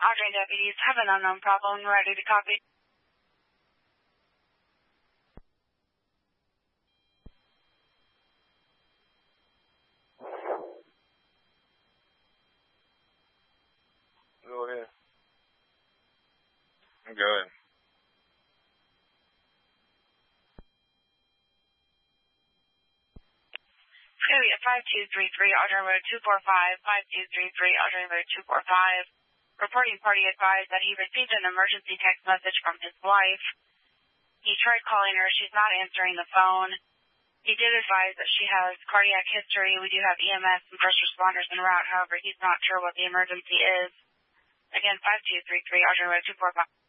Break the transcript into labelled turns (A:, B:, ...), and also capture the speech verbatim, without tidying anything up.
A: Audrey deputies have an unknown problem. Ready to copy.
B: Go ahead. Go ahead.
A: Area five two three three, Audrey Road two four five, five two three three, Audrey Road two four five. Reporting party advised that he received an emergency text message from his wife. He tried calling her. She's not answering the phone. He did advise that she has cardiac history. We do have E M S and first responders en route. However, he's not sure what the emergency is. Again, five two three three, Audrey Road two four five.